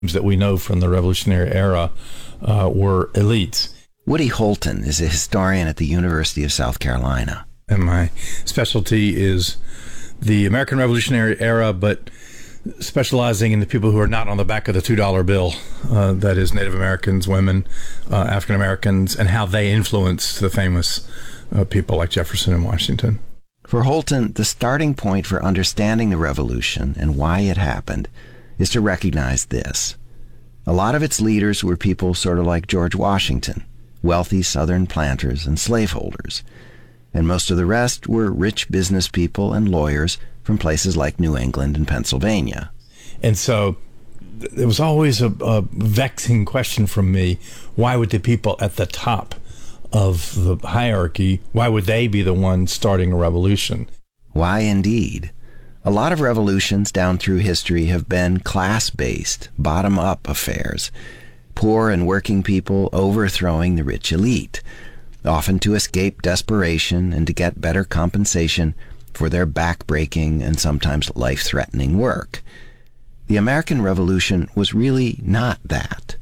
that we know from the Revolutionary era were elites. Woody Holton is a historian at the University of South Carolina. And my specialty is the American Revolutionary era, but specializing in the people who are not on the back of the $2 bill, that is Native Americans, women, African Americans, and how they influenced the famous people like Jefferson and Washington. For Holton, the starting point for understanding the Revolution and why it happened is to recognize this. A lot of its leaders were people sort of like George Washington, wealthy Southern planters and slaveholders. And most of the rest were rich business people and lawyers from places like New England and Pennsylvania. And so it was always a vexing question from me. Why would the people at the top of the hierarchy, why would they be the ones starting a revolution? Why indeed? A lot of revolutions down through history have been class-based, bottom-up affairs. Poor and working people overthrowing the rich elite, often to escape desperation and to get better compensation for their back-breaking and sometimes life-threatening work. The American Revolution was really not that.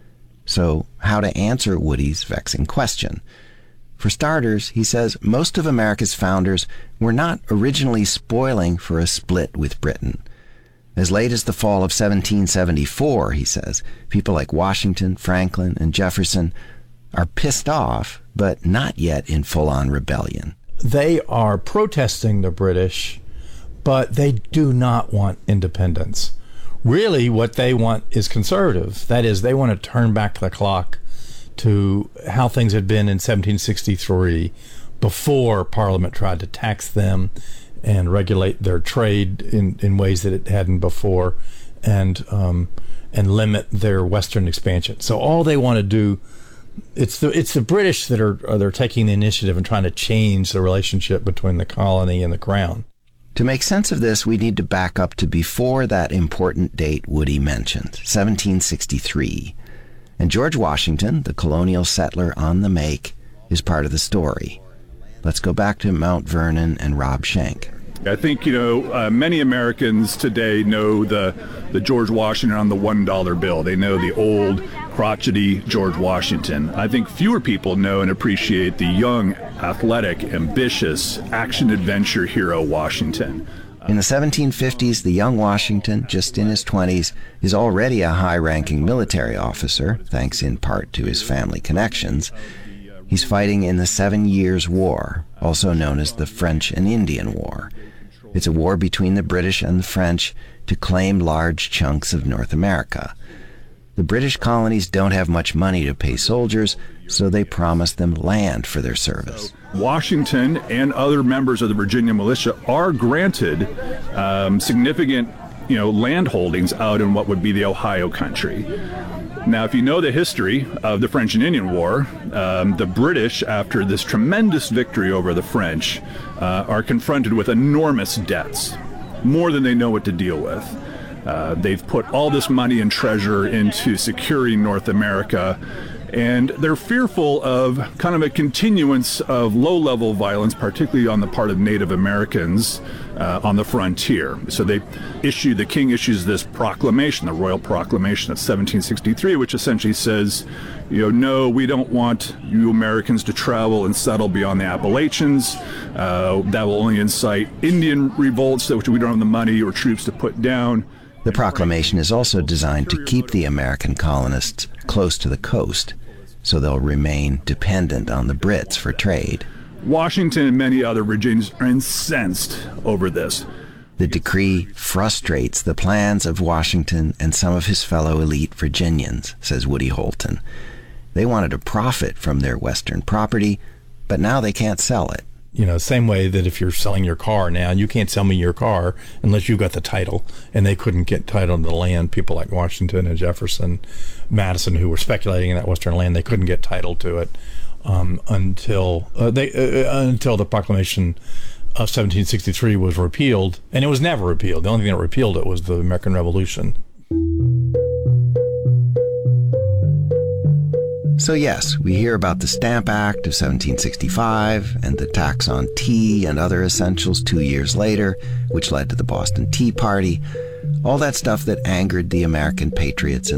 So, how to answer Woody's vexing question? For starters, he says most of America's founders were not originally spoiling for a split with Britain. As late as the fall of 1774, he says, people like Washington, Franklin, and Jefferson are pissed off, but not yet in full-on rebellion. They are protesting the British, but they do not want independence. Really, what they want is conservative. That is, they want to turn back the clock to how things had been in 1763 before Parliament tried to tax them and regulate their trade in ways that it hadn't before, and limit their Western expansion. So all they want to do, it's the British that are taking the initiative and trying to change the relationship between the colony and the crown. To make sense of this, we need to back up to before that important date Woody mentioned, 1763. And George Washington, the colonial settler on the make, is part of the story. Let's go back to Mount Vernon and Rob Schenck. I think, many Americans today know the George Washington on the $1 bill. They know the old, crotchety George Washington. I think fewer people know and appreciate the young, athletic, ambitious, action-adventure hero Washington. In the 1750s, the young Washington, just in his 20s, is already a high-ranking military officer, thanks in part to his family connections. He's fighting in the 7 Years' War, also known as the French and Indian War. It's a war between the British and the French to claim large chunks of North America. The British colonies don't have much money to pay soldiers, so they promise them land for their service. Washington and other members of the Virginia militia are granted significant, land holdings out in what would be the Ohio country. Now, if you know the history of the French and Indian War, the British, after this tremendous victory over the French, are confronted with enormous debts, more than they know what to deal with. They've put all this money and treasure into securing North America, and they're fearful of kind of a continuance of low-level violence, particularly on the part of Native Americans on the frontier. So the king issues this proclamation, the Royal Proclamation of 1763, which essentially says, no, we don't want you Americans to travel and settle beyond the Appalachians. That will only incite Indian revolts, which we don't have the money or troops to put down. The proclamation is also designed to keep the American colonists close to the coast, so they'll remain dependent on the Brits for trade. Washington and many other Virginians are incensed over this. The decree frustrates the plans of Washington and some of his fellow elite Virginians, says Woody Holton. They wanted to profit from their Western property, but now they can't sell it. Same way that if you're selling your car now, you can't sell me your car unless you got the title, and they couldn't get title to the land. People like Washington and Jefferson, Madison, who were speculating in that Western land, they couldn't get title to it until the proclamation of 1763 was repealed, and it was never repealed. The only thing that repealed it was the American Revolution. So yes, we hear about the Stamp Act of 1765 and the tax on tea and other essentials 2 years later, which led to the Boston Tea Party. All that stuff that angered the American patriots